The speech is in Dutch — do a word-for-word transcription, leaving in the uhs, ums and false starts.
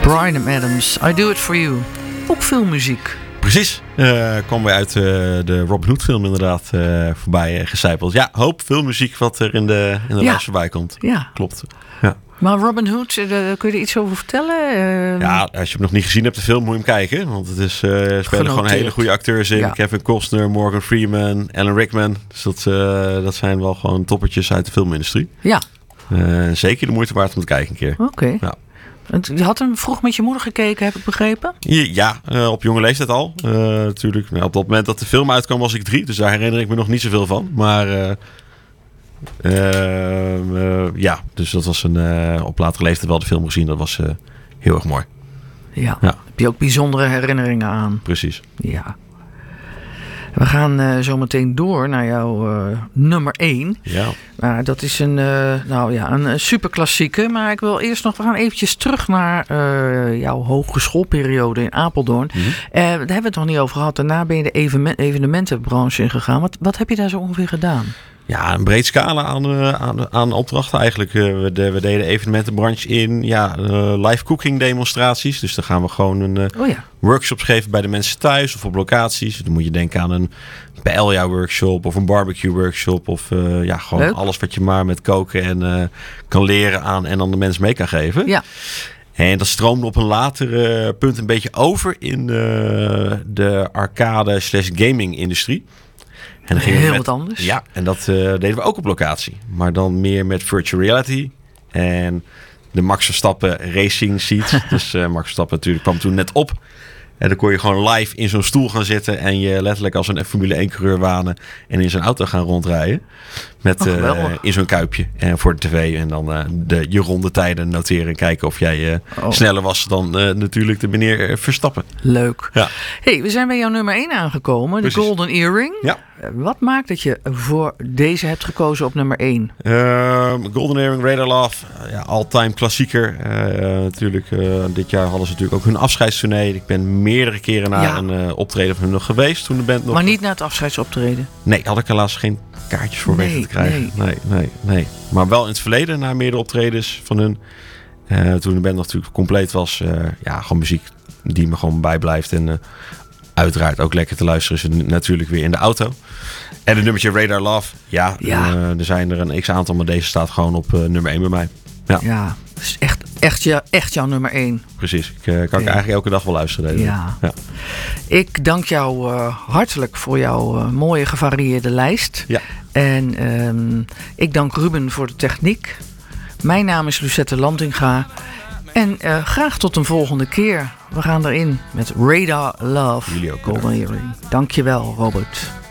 Bryan Adams, I Do It For You. Ook filmmuziek. Precies. Uh, kwam weer uit uh, de Robin Hood film inderdaad uh, voorbij uh, gecijpeld. Ja, hoop filmmuziek wat er in de, in de ja. lijst voorbij komt. Ja. Klopt. Ja. Maar Robin Hood, uh, kun je er iets over vertellen? Uh, ja, als je hem nog niet gezien hebt, de film, moet je hem kijken. Want het is, uh, er spelen gewoon hele goede acteurs in. Ja. Kevin Costner, Morgan Freeman, Alan Rickman. Dus dat, uh, dat zijn wel gewoon toppertjes uit de filmindustrie. Ja. Uh, zeker de moeite waard om te kijken een keer. Oké. Okay. Ja. Je had hem vroeg met je moeder gekeken, heb ik begrepen? Ja, uh, op jonge leeftijd al. Uh, natuurlijk. Nou, op dat moment dat de film uitkwam was ik drie. Dus daar herinner ik me nog niet zoveel van. Maar uh, uh, uh, ja, dus dat was een uh, op latere leeftijd wel de film gezien. Dat was uh, heel erg mooi. Ja. ja. Heb je ook bijzondere herinneringen aan? Precies. Ja. We gaan uh, zo meteen door naar jouw uh, nummer één. Ja. Uh, dat is een, uh, nou ja, een superklassieke. Maar ik wil eerst nog, we gaan eventjes terug naar uh, jouw hogeschoolperiode in Apeldoorn. Mm-hmm. Uh, daar hebben we het nog niet over gehad. Daarna ben je de evenement, evenementenbranche ingegaan. Wat, wat heb je daar zo ongeveer gedaan? Ja, een breed scala aan, uh, aan, aan opdrachten eigenlijk. Uh, we, de, we deden de evenementenbranche in ja, uh, live cooking demonstraties. Dus dan gaan we gewoon een uh, oh ja. workshops geven bij de mensen thuis of op locaties. Dan moet je denken aan een paella workshop of een barbecue workshop. Of uh, ja, gewoon Leuk. alles wat je maar met koken en uh, kan leren aan en dan de mensen mee kan geven. Ja. En dat stroomde op een later uh, punt een beetje over in uh, de arcade slash gaming industrie. En dan Heel met, wat anders. Ja, en dat uh, deden we ook op locatie. Maar dan meer met virtual reality. En de Max Verstappen racing seat. Dus uh, Max Verstappen natuurlijk kwam toen net op. En dan kon je gewoon live in zo'n stoel gaan zitten. En je letterlijk als een Formule één coureur wanen. En in zo'n auto gaan rondrijden. Met, oh, uh, in zo'n kuipje. En voor de tv. En dan uh, de, je rondetijden noteren. En kijken of jij uh, oh. sneller was dan uh, natuurlijk de meneer uh, Verstappen. Leuk. Ja. Hey, we zijn bij jouw nummer één aangekomen. De Golden Earring. Ja. Wat maakt dat je voor deze hebt gekozen op nummer één? Uh, Golden Earring, Radar Love. Ja, all-time klassieker. Uh, natuurlijk, uh, dit jaar hadden ze natuurlijk ook hun afscheidstournee. Ik ben meerdere keren naar ja. een uh, optreden van hun nog geweest. Toen de band nog... Maar niet naar het afscheidsoptreden? Nee, had ik helaas geen kaartjes voor nee, weten te krijgen. Nee. nee, nee, nee. Maar wel in het verleden naar meerdere optredens van hun. Uh, toen de band nog natuurlijk compleet was. Uh, ja, gewoon muziek die me gewoon bijblijft. En uh, uiteraard ook lekker te luisteren is natuurlijk weer in de auto. En het nummertje Radar Love. Ja, ja. Uh, er zijn er een x-aantal, maar deze staat gewoon op uh, nummer één bij mij. Ja, ja dat is echt, echt, ja, echt jouw nummer één. Precies. Ik uh, kan ja. ik eigenlijk elke dag wel luisteren. Deze. Ja. ja. Ik dank jou uh, hartelijk voor jouw uh, mooie gevarieerde lijst. Ja. En um, ik dank Ruben voor de techniek. Mijn naam is Lucette Lantinga. En uh, graag tot een volgende keer. We gaan erin met Radar Love. Jullie ook. Golden Earring. Dank je wel, Robert.